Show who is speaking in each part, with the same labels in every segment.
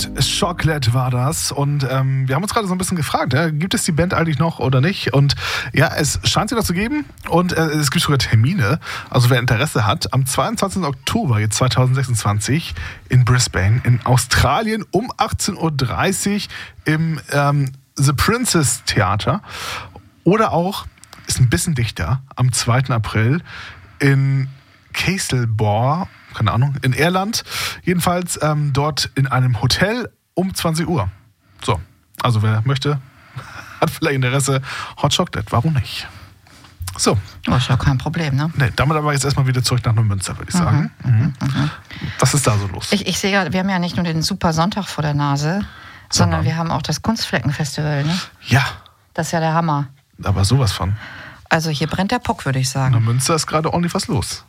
Speaker 1: Hot Chocolate war das. Und wir haben uns gerade so ein bisschen gefragt, gibt es die Band eigentlich noch oder nicht? Und ja, es scheint sie noch zu geben. Und es gibt sogar Termine. Also wer Interesse hat, am 22. Oktober jetzt 2026 in Brisbane in Australien um 18.30 Uhr im The Princess Theater. Oder auch, ist ein bisschen dichter, am 2. April in Castlebar, keine Ahnung, in Irland. Jedenfalls dort in einem Hotel um 20 Uhr. So, also wer möchte, hat vielleicht Interesse. Hot Chocolate, warum nicht? So.
Speaker 2: Oh, ist ja kein Problem, ne?
Speaker 1: Nee, damit aber jetzt erstmal wieder zurück nach Neumünster, würde ich sagen. Was ist da so los?
Speaker 2: Ich sehe ja, wir haben ja nicht nur den Super Sonntag vor der Nase, sondern wir haben auch das Kunstfleckenfestival, ne?
Speaker 1: Ja.
Speaker 2: Das ist ja der Hammer.
Speaker 1: Aber sowas von.
Speaker 2: Also hier brennt der Puck, würde ich sagen.
Speaker 1: In Neumünster ist gerade ordentlich was los.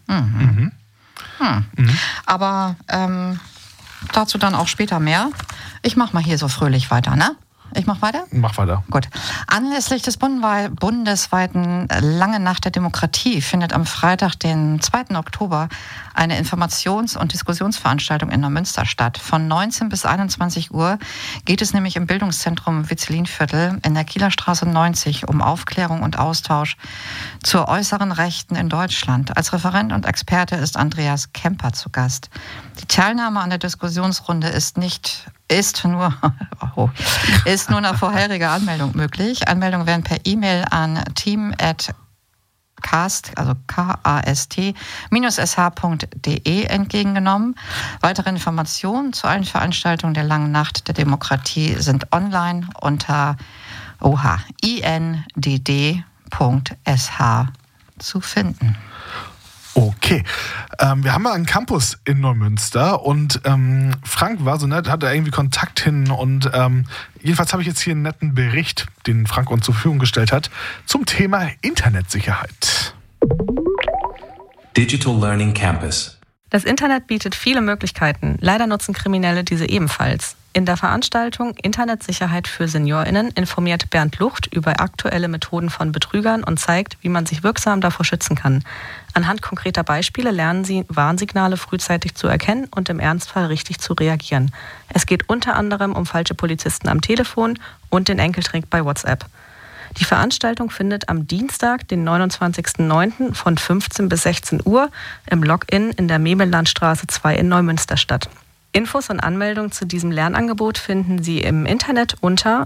Speaker 2: Aber dazu dann auch später mehr. Ich mach mal hier so fröhlich weiter, ne? Ich mach weiter?
Speaker 1: Mach weiter.
Speaker 2: Gut. Anlässlich des bundesweiten Lange Nacht der Demokratie findet am Freitag, den 2. Oktober, eine Informations- und Diskussionsveranstaltung in Neumünster statt. Von 19 bis 21 Uhr geht es nämlich im Bildungszentrum Witzelinviertel in der Kieler Straße 90 um Aufklärung und Austausch zur äußeren Rechten in Deutschland. Als Referent und Experte ist Andreas Kemper zu Gast. Die Teilnahme an der Diskussionsrunde ist nur nach vorheriger Anmeldung möglich. Anmeldungen werden per E-Mail an team@kast, also kast-sh.de entgegengenommen. Weitere Informationen zu allen Veranstaltungen der Langen Nacht der Demokratie sind online unter indd.sh zu finden.
Speaker 1: Okay. Wir haben mal einen Campus in Neumünster und Frank war so nett, hatte irgendwie Kontakt hin und jedenfalls habe ich jetzt hier einen netten Bericht, den Frank uns zur Verfügung gestellt hat, zum Thema Internetsicherheit.
Speaker 3: Digital Learning Campus.
Speaker 4: Das Internet bietet viele Möglichkeiten. Leider nutzen Kriminelle diese ebenfalls. In der Veranstaltung Internetsicherheit für SeniorInnen informiert Bernd Lucht über aktuelle Methoden von Betrügern und zeigt, wie man sich wirksam davor schützen kann. Anhand konkreter Beispiele lernen Sie, Warnsignale frühzeitig zu erkennen und im Ernstfall richtig zu reagieren. Es geht unter anderem um falsche Polizisten am Telefon und den Enkeltrick bei WhatsApp. Die Veranstaltung findet am Dienstag, den 29.09. von 15 bis 16 Uhr im Login in der Memelandstraße 2 in Neumünster statt. Infos und Anmeldungen zu diesem Lernangebot finden Sie im Internet unter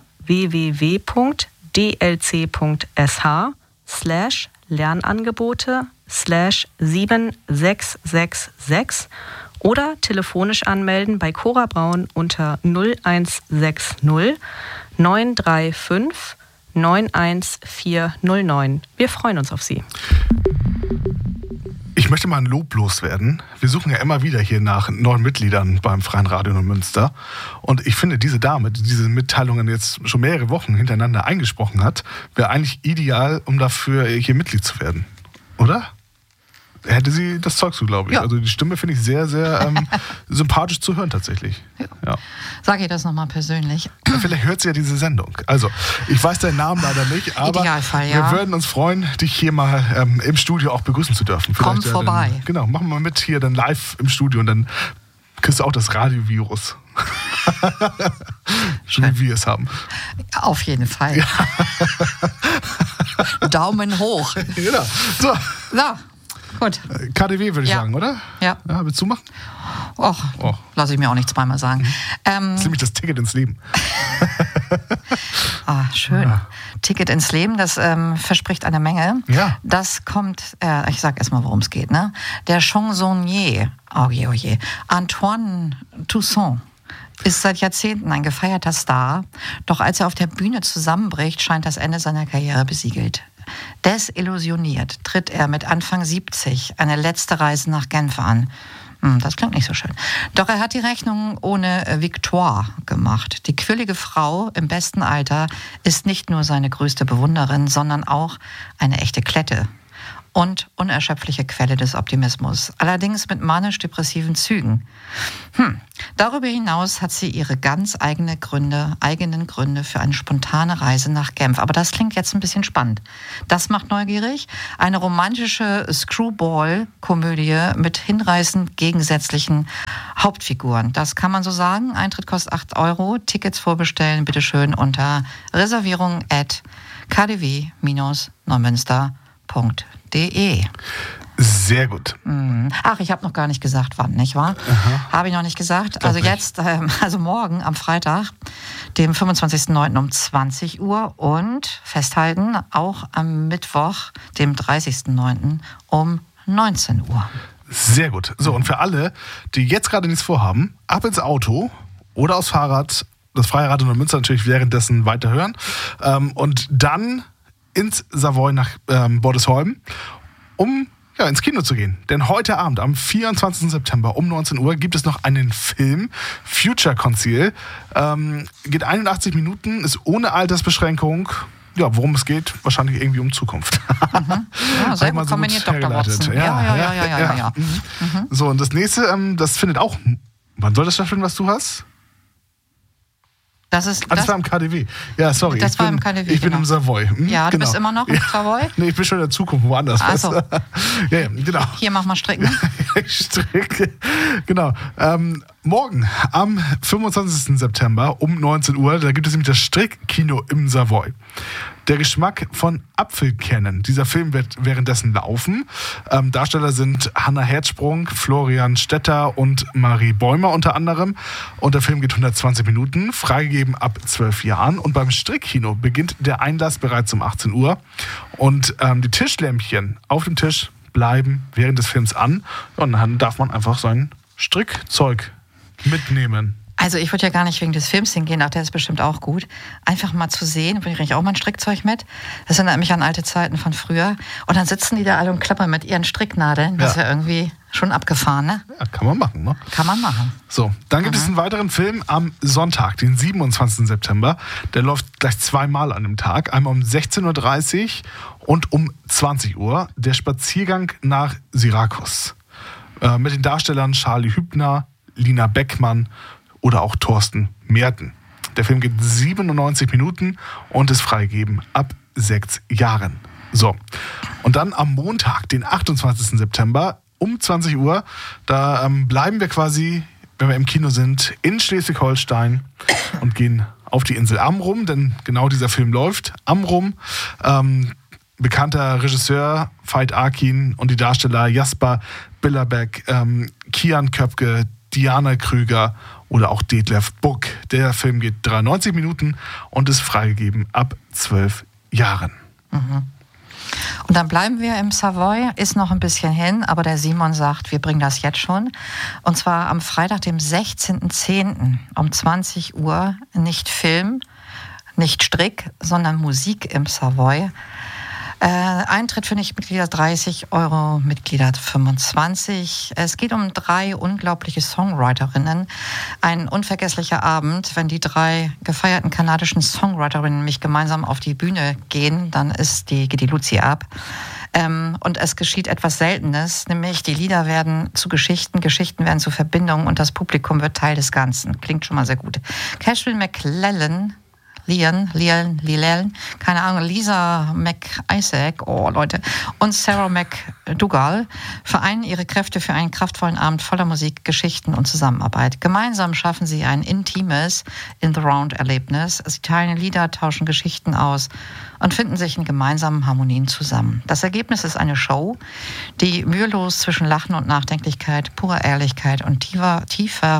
Speaker 4: www.dlc.sh/Lernangebote/7666 oder telefonisch anmelden bei Cora Braun unter 0160 935 91409. Wir freuen uns auf Sie.
Speaker 1: Ich möchte mal ein Lob loswerden. Wir suchen ja immer wieder hier nach neuen Mitgliedern beim Freien Radio Neumünster. Und ich finde, diese Dame, die diese Mitteilungen jetzt schon mehrere Wochen hintereinander eingesprochen hat, wäre eigentlich ideal, um dafür hier Mitglied zu werden. Oder? Hätte sie das Zeug zu, glaube ich. Ja. Also die Stimme finde ich sehr, sehr sympathisch zu hören tatsächlich. Ja.
Speaker 2: Sag ihr das nochmal persönlich.
Speaker 1: Ja, vielleicht hört sie ja diese Sendung. Also, ich weiß deinen Namen leider nicht, aber wir würden uns freuen, dich hier mal im Studio auch begrüßen zu dürfen.
Speaker 2: Komm vorbei.
Speaker 1: Dann, genau, machen wir mit hier dann live im Studio und dann kriegst du auch das Radiovirus. Schon wie wir es haben.
Speaker 2: Auf jeden Fall. Ja. Daumen hoch.
Speaker 1: Genau. So.
Speaker 2: Gut.
Speaker 1: KDW würde ich sagen, oder?
Speaker 2: Ja.
Speaker 1: Willst du machen?
Speaker 2: Och, lass ich mir auch nicht zweimal sagen.
Speaker 1: Das ist nämlich das Ticket ins Leben.
Speaker 2: Schön. Ja. Ticket ins Leben, das verspricht eine Menge.
Speaker 1: Ja.
Speaker 2: Das kommt, ich sag erstmal, worum es geht, ne? Der Chansonnier, oh je, Antoine Toussaint, ist seit Jahrzehnten ein gefeierter Star. Doch als er auf der Bühne zusammenbricht, scheint das Ende seiner Karriere besiegelt. Desillusioniert tritt er mit Anfang 70 eine letzte Reise nach Genf an. Das klingt nicht so schön. Doch er hat die Rechnung ohne Victoire gemacht. Die quirlige Frau im besten Alter ist nicht nur seine größte Bewunderin, sondern auch eine echte Klette und unerschöpfliche Quelle des Optimismus. Allerdings mit manisch-depressiven Zügen. Darüber hinaus hat sie ihre ganz eigenen Gründe für eine spontane Reise nach Genf. Aber das klingt jetzt ein bisschen spannend. Das macht neugierig. Eine romantische Screwball-Komödie mit hinreißend gegensätzlichen Hauptfiguren. Das kann man so sagen. Eintritt kostet 8 €. Tickets vorbestellen, bitteschön unter reservierung@kdw-neumünster.de.
Speaker 1: Sehr gut.
Speaker 2: Ach, ich habe noch gar nicht gesagt, wann, nicht wahr? Habe ich noch nicht gesagt. Also jetzt, also morgen am Freitag, dem 25.09. um 20 Uhr und festhalten, auch am Mittwoch, dem 30.09. um 19 Uhr.
Speaker 1: Sehr gut. So, und für alle, die jetzt gerade nichts vorhaben, ab ins Auto oder aufs Fahrrad, das Freie Radio Neumünster natürlich währenddessen weiterhören, und dann ins Savoy nach Bordesholm, um ins Kino zu gehen. Denn heute Abend, am 24. September um 19 Uhr, gibt es noch einen Film, Future Conceal. Geht 81 Minuten, ist ohne Altersbeschränkung. Ja, worum es geht, wahrscheinlich irgendwie um Zukunft.
Speaker 2: Ja, sehr gut kombiniert, Dr. Watson. Ja.
Speaker 1: So, und das nächste, das findet auch, wann soll das stattfinden, was du hast?
Speaker 2: Das
Speaker 1: war im KDW. Ja, sorry.
Speaker 2: Das war im KDW.
Speaker 1: Ich bin im Savoy.
Speaker 2: Ja, du bist immer noch im Savoy?
Speaker 1: Nee, ich bin schon in der Zukunft woanders.
Speaker 2: Ach so.
Speaker 1: Ja, genau.
Speaker 2: Hier, mach mal stricken.
Speaker 1: Ich stricke. Genau. Morgen, am 25. September um 19 Uhr, da gibt es nämlich das Strickkino im Savoy. Der Geschmack von Apfelkernen. Dieser Film wird währenddessen laufen. Darsteller sind Hannah Herzsprung, Florian Stetter und Marie Bäumer unter anderem. Und der Film geht 120 Minuten, freigegeben ab 12 Jahren. Und beim Strickkino beginnt der Einlass bereits um 18 Uhr. Und die Tischlämpchen auf dem Tisch bleiben während des Films an. Und dann darf man einfach sein Strickzeug mitnehmen.
Speaker 2: Also ich würde ja gar nicht wegen des Films hingehen, ach, der ist bestimmt auch gut. Einfach mal zu sehen, bringe ich auch mein Strickzeug mit. Das erinnert mich an alte Zeiten von früher. Und dann sitzen die da alle und klappern mit ihren Stricknadeln. Das ist ja irgendwie schon abgefahren, ne?
Speaker 1: Ja, kann man machen, ne?
Speaker 2: Kann man machen.
Speaker 1: So, dann gibt es einen weiteren Film am Sonntag, den 27. September. Der läuft gleich zweimal an dem Tag. Einmal um 16.30 Uhr und um 20 Uhr. Der Spaziergang nach Syrakus. Mit den Darstellern Charlie Hübner, Lina Beckmann oder auch Thorsten Merten. Der Film geht 97 Minuten und ist freigegeben ab 6 Jahren. So, und dann am Montag, den 28. September um 20 Uhr, da bleiben wir quasi, wenn wir im Kino sind, in Schleswig-Holstein und gehen auf die Insel Amrum, denn genau dieser Film läuft. Amrum, bekannter Regisseur Veit Akin und die Darsteller Jasper Billerbeck, Kian Köpke, Diana Krüger oder auch Detlef Buck. Der Film geht 93 Minuten und ist freigegeben ab 12 Jahren.
Speaker 2: Und dann bleiben wir im Savoy, ist noch ein bisschen hin, aber der Simon sagt, wir bringen das jetzt schon. Und zwar am Freitag, dem 16.10. um 20 Uhr, nicht Film, nicht Strick, sondern Musik im Savoy. Eintritt für Nichtmitglieder 30 €, Mitglieder 25. Es geht um 3 unglaubliche Songwriterinnen. Ein unvergesslicher Abend. Wenn die 3 gefeierten kanadischen Songwriterinnen nämlich gemeinsam auf die Bühne gehen, dann geht die Luzi ab. Und es geschieht etwas Seltenes, nämlich die Lieder werden zu Geschichten, Geschichten werden zu Verbindungen und das Publikum wird Teil des Ganzen. Klingt schon mal sehr gut. Cashel McClellan, Lielen, keine Ahnung, Lisa McIsaac, oh Leute, und Sarah McDougall vereinen ihre Kräfte für einen kraftvollen Abend voller Musik, Geschichten und Zusammenarbeit. Gemeinsam schaffen sie ein intimes In-the-Round-Erlebnis. Sie teilen Lieder, tauschen Geschichten aus und finden sich in gemeinsamen Harmonien zusammen. Das Ergebnis ist eine Show, die mühelos zwischen Lachen und Nachdenklichkeit, purer Ehrlichkeit und tiefer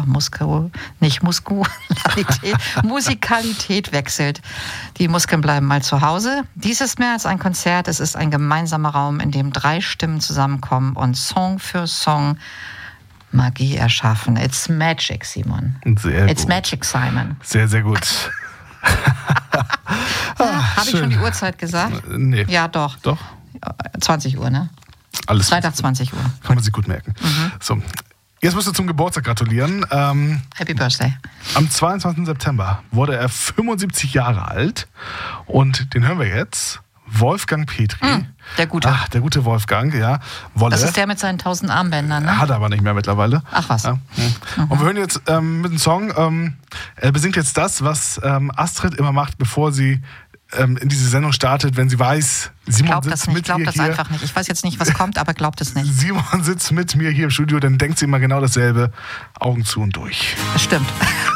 Speaker 2: Musikalität wechselt. Die Muskeln bleiben mal zu Hause. Dies ist mehr als ein Konzert, es ist ein gemeinsamer Raum, in dem 3 Stimmen zusammenkommen und Song für Song Magie erschaffen. It's magic, Simon.
Speaker 1: Sehr
Speaker 2: It's
Speaker 1: gut.
Speaker 2: magic, Simon.
Speaker 1: Sehr, sehr gut.
Speaker 2: Habe ich schon die Uhrzeit gesagt?
Speaker 1: Nee.
Speaker 2: Ja, doch. 20 Uhr, ne?
Speaker 1: Alles
Speaker 2: Freitag 20 Uhr.
Speaker 1: Kann man sich gut merken. So, jetzt musst du zum Geburtstag gratulieren.
Speaker 2: Happy Birthday.
Speaker 1: Am 22. September wurde er 75 Jahre alt und den hören wir jetzt, Wolfgang Petri.
Speaker 2: Der Gute.
Speaker 1: Ach, der gute Wolfgang, ja. Wolle.
Speaker 2: Das ist der mit seinen 1000 Armbändern, ne?
Speaker 1: Hat er aber nicht mehr mittlerweile.
Speaker 2: Ach was.
Speaker 1: Ja. Und wir hören jetzt mit dem Song, er besingt jetzt das, was Astrid immer macht, bevor sie in diese Sendung startet, wenn sie weiß, Simon sitzt mit mir hier.
Speaker 2: Glaub das einfach nicht. Ich weiß jetzt nicht, was kommt, aber glaubt es nicht.
Speaker 1: Simon sitzt mit mir hier im Studio, dann denkt sie immer genau dasselbe. Augen zu und durch.
Speaker 2: Das stimmt.